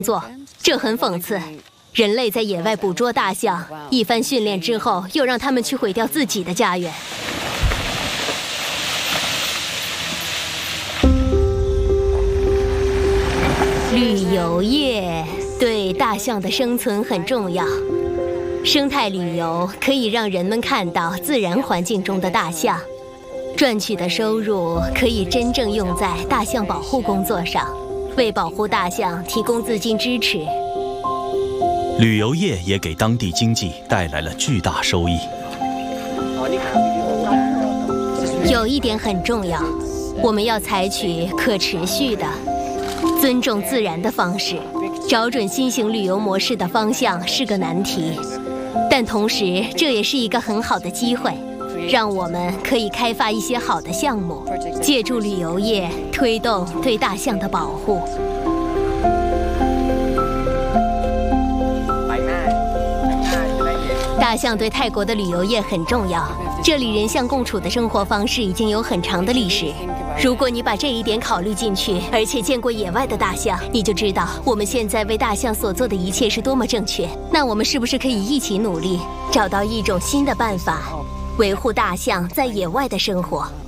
作，这很讽刺。人类在野外捕捉大象，一番训练之后，又让他们去毁掉自己的家园。旅游业对大象的生存很重要。生态旅游可以让人们看到自然环境中的大象，赚取的收入可以真正用在大象保护工作上，为保护大象提供资金支持。 旅游业也给当地经济带来了巨大收益。 有一点很重要，我们要采取可持续的、尊重自然的方式。找准新型旅游模式的方向是个难题，但同时这也是一个很好的机会，让我们可以开发一些好的项目，借助旅游业推动对大象的保护。大象对泰国的旅游业很重要，这里人象共处的生活方式已经有很长的历史。如果你把这一点考虑进去，而且见过野外的大象，你就知道我们现在为大象所做的一切是多么正确。那我们是不是可以一起努力，找到一种新的办法，维护大象在野外的生活？